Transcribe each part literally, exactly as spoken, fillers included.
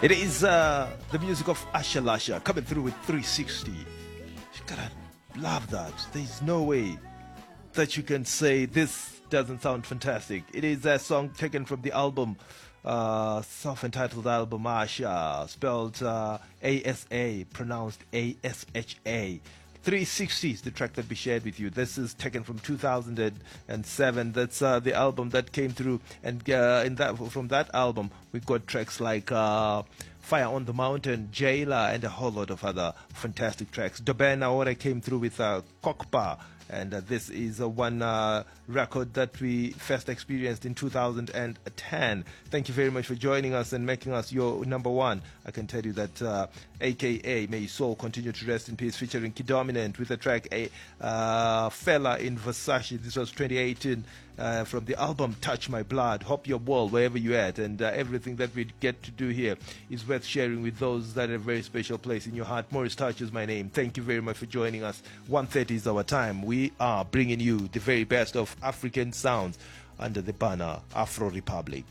It is uh, the music of Asha Lasha coming through with three sixty. You gotta love that. There's no way that you can say this doesn't sound fantastic. It is a song taken from the album, uh, self-entitled album Asha, spelled uh, A S A, pronounced A S H A. three sixty is the track that we shared with you. This is taken from two thousand seven. That's uh, the album that came through, and uh, in that from that album we got tracks like uh, Fire on the Mountain, Jailer, and a whole lot of other fantastic tracks. Dobena Ora came through with uh, Kokpa, and uh, this is uh, one uh, record that we first experienced in two thousand ten. Thank you very much for joining us and making us your number one. I can tell you that uh, A K A May Soul continue to rest in peace, featuring Kidominant with the track a uh, Fella in Versace. This was twenty eighteen uh, from the album Touch My Blood. Hope you're well wherever you're at, and uh, everything that we get to do here is worth sharing with those that have a very special place in your heart. Maurice Touch is my name. Thank you very much for joining us. one thirty is our time. We are bringing you the very best of African sounds under the banner Afro Republic.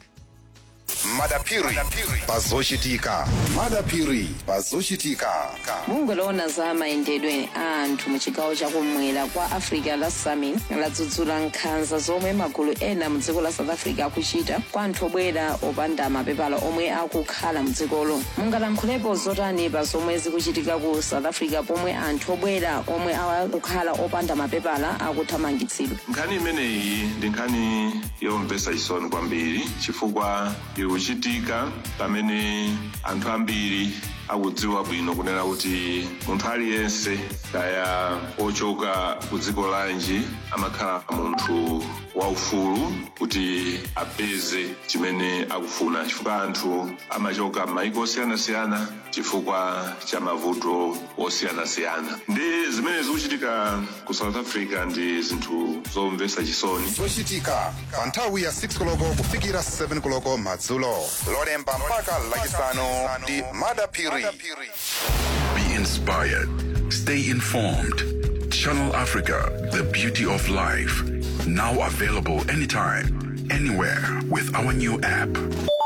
Madapiri pazoshitika Madapiri pazoshitika mungolona za maendedwe anthu mu chigawo chakumwera kwa Africa la Summit ladzudzula nkhanza zomwe magulu ena mu dziko la South Africa akuchita kwa anthu obwera opanda mapepala omwe akukhala mu dzikolo. Mungalankhulepo zotani pa zomwe zikuchitika ku South Africa pomwe anthu obwera omwe akukhala opanda mapepala akuthamangitsidwa? Nkhani imeneyi ndi nkhani yomvetsa chisoni kwambiri chifukwa ikuchitika pamene anthu ambiri akudziwa bwino kunena kuti munthu aliyense kaya ochoka ku dziko lanji amakhala munthu waufulu kuti apeze chimene akufuna, chifukwa anthu amachoka m'mayiko osiyanasiyana chifukwa cha mavuto osiyanasiyana. Ndi zimene zikuchitika ku South Africa ndi zinthu zomvetsa chisoni. zochitika pa nthawi ya six koloko kufikira seven koloko madzulo, lolemba mpaka lachisanu ndi Madapiri. Be inspired. Stay informed. Channel Africa, the beauty of life. Now available anytime, anywhere with our new app.